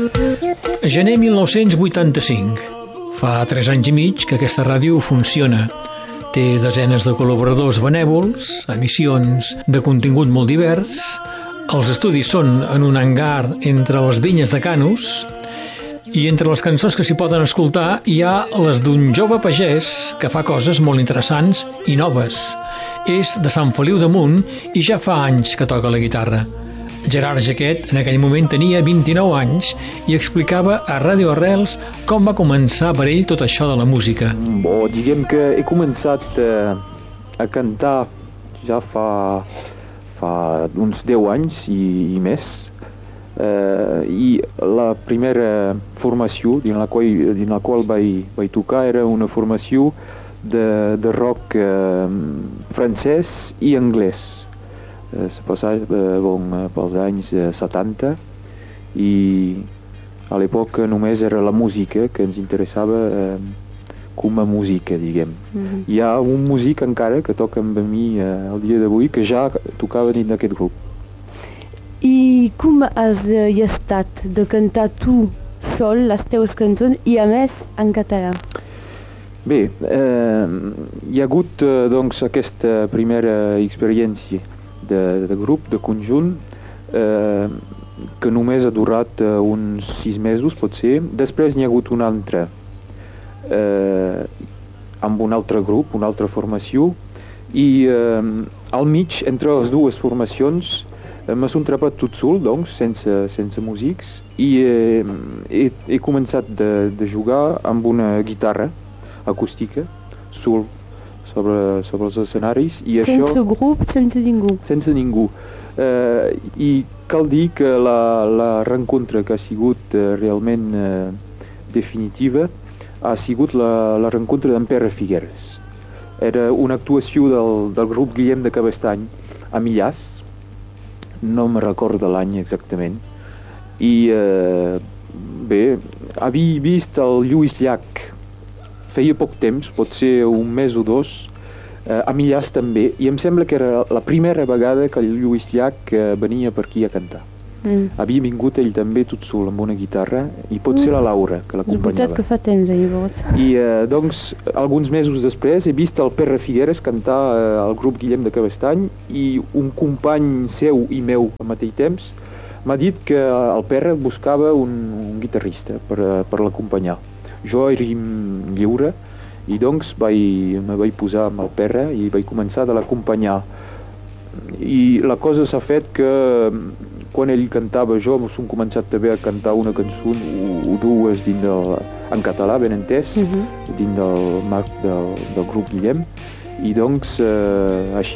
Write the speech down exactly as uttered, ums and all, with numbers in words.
Gener mil nou-cents vuitanta-cinc. Fa tres anys i mig que aquesta ràdio funciona. Té desenes de col·laboradors benèvols, emissions de contingut molt divers. Els estudis són en un hangar entre les vinyes de Canus i entre les cançons que s'hi poden escoltar hi ha les d'un jove pagès que fa coses molt interessants i noves. És de Sant Feliu d'Amunt i ja fa anys que toca la guitarra. Gerard Jaquet en aquell moment tenia vint-i-nou anys i explicava a Ràdio Arrels com va començar per ell tot això de la música. Bo, diguem que he començat eh, a cantar ja fa, fa uns deu anys i, i més. Eh, I la primera formació dins la qual, dins la qual vaig, vaig tocar era una formació de, de rock eh, francès i anglès. Se passava eh, bon, pels anys eh, setanta i a l'època només era la música que ens interessava eh, com a música, diguem. Mm-hmm. Hi ha un músic encara que toca amb mi eh, el dia d'avui que ja tocava dins d'aquest grup. I com has eh, estat de cantar tu sol les teves cançons i a més en català? Bé, eh, hi ha hagut eh, doncs aquesta primera experiència De, de grup, de conjunt, eh, que només ha durat eh, uns sis mesos, potser. Després n'hi ha hagut un altre, eh, amb un altre grup, una altra formació, i eh, al mig, entre les dues formacions, eh, m'he entrapat tot sol, doncs, sense, sense músics, i eh, he, he començat de, de jugar amb una guitarra acústica, sol, Sobre, sobre els escenaris i sense això, grup, sense ningú sense ningú eh, i cal dir que la, la rencontre que ha sigut eh, realment eh, definitiva ha sigut la, la rencontre d'en Pere Figueres. Era una actuació del, del grup Guillem de Cabestany a Millàs, no me recordo l'any exactament, i eh, bé, havia vist el Lluís Llach feia poc temps, potser un mes o dos, eh, a Millàs també, i em sembla que era la primera vegada que el Lluís Llach eh, venia per aquí a cantar. Mm. Havia vingut ell també tot sol amb una guitarra, i potser mm. la Laura, que l'acompanyava. És veritat que fa temps, llavors. I eh, doncs, alguns mesos després he vist el Pere Figueres cantar eh, al grup Guillem de Cabestany, i un company seu i meu al mateix temps m'ha dit que el Pere buscava un, un guitarrista per, per l'acompanyar. Jo era lliure i doncs vaig, me vaig posar amb el Pere i vaig començar de l'acompanyar. I la cosa s'ha fet que quan ell cantava jo m'he començat també a cantar una cançó o, o dues dins del, en català, ben entès, uh-huh. dins del marc del, del grup Guillem. I doncs eh, així